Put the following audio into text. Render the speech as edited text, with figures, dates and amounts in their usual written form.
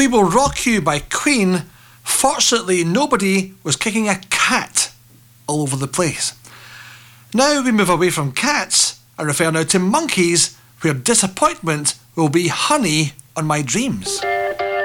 We Will Rock You by Queen, fortunately nobody was kicking a cat all over the place. Now we move away from cats and refer now to monkeys, where Disappointment will be honey on my dreams.